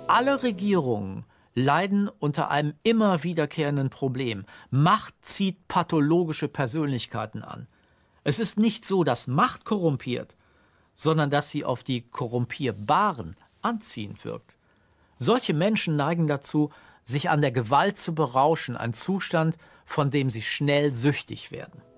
Alle Regierungen leiden unter einem immer wiederkehrenden Problem. Macht zieht pathologische Persönlichkeiten an. Es ist nicht so, dass Macht korrumpiert, sondern dass sie auf die Korrumpierbaren anziehend wirkt. Solche Menschen neigen dazu, sich an der Gewalt zu berauschen, ein Zustand, von dem sie schnell süchtig werden.